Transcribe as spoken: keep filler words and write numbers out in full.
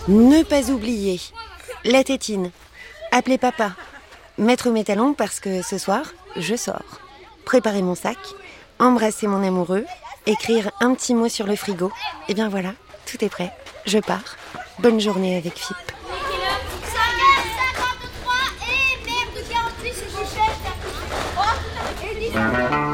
Ne pas oublier la tétine, appeler papa, mettre mes talons parce que ce soir, je sors. Préparer mon sac, embrasser mon amoureux, écrire un petit mot sur le frigo. Et bien voilà, tout est prêt. Je pars. Bonne journée avec F I P. cinquante-trois et merde, quarante-huit, c'est Michel.